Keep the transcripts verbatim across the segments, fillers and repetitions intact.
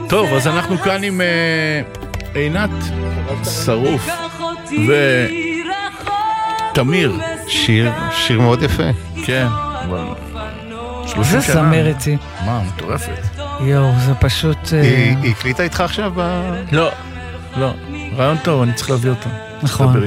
טוב, אז אנחנו כאן עם uh, עינת שרוף ותמיר. שיר, שיר מאוד יפה. כן. זה סמרתי. מה, מטורפת. יואו, זה פשוט... היא הקליטה איתך עכשיו? לא, לא. רעיון טוב, אני צריך להביא אותה. נכון.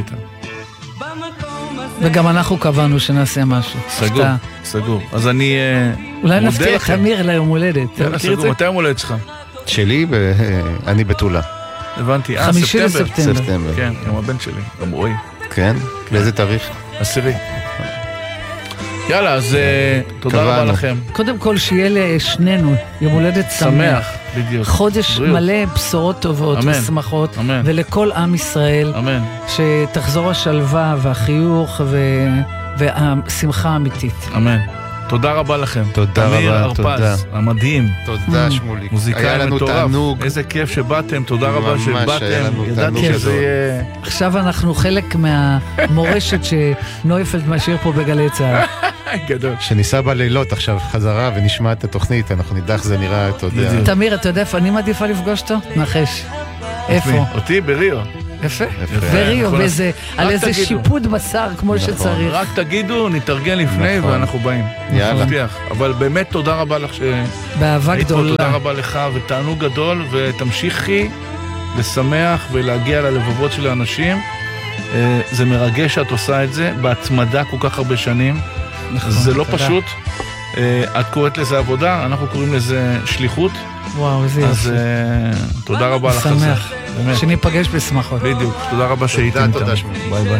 וגם אנחנו קבענו שנעשה משהו. סגור, סגור. אז אני אולי נפתיע את תמיר ליום הולדת. סגור, מתי יום הולדת שלך? שלי, אני בתולה. הבנתי, אה, חמישי ספטמבר. לספטמבר. כן, גם הבן שלי, גם רועי. כן? באיזה תאריך? עשירי. יאללה, אז תודה רבה לכם. קודם כל שיהיה לשנינו יום הולדת שמח. בדיוק. חודש מלא בשורות טובות ושמחות, ולכל עם ישראל, שתחזור השלווה והחיוך והשמחה האמיתית. אמן. תודה רבה לכם. תודה רבה, תודה. המדהים. תודה שמוליק. מוזיקאי מטורף. איזה כיף שבאתם, תודה רבה שבאתם. ידעתי שזה יהיה... עכשיו אנחנו חלק מהמורשת שנויפלד משאיר פה בגלי צהל. גדול. שניסה בלילות עכשיו חזרה ונשמע את התוכנית, אנחנו נדע איך זה נראה, אתה יודע. תמיר, אתה יודע איפה אני מעדיפה לפגוש אותו? נחש. איפה? אותי בריו. יפה. בריו, על איזה שיפוד בשר כמו שצריך. רק תגידו, נתארגן לפני ואנחנו באים. יאללה. אבל באמת תודה רבה לך ש... באהבה גדולה. תודה רבה לך ותענוג גדול, ותמשיכי לשמח ולהגיע ללבבות של האנשים. זה מרגש שאת עושה את זה, בהתמדה כל כך הרבה שנים. זה לא פשוט. את קוראת לזה עבודה, אנחנו קוראים לזה שליחות. וואו, איזה יופי. אז תודה רבה לך על זה. שמח. שניפגש בשמחות. בדיוק, תודה רבה שהייתם איתם. ביי ביי.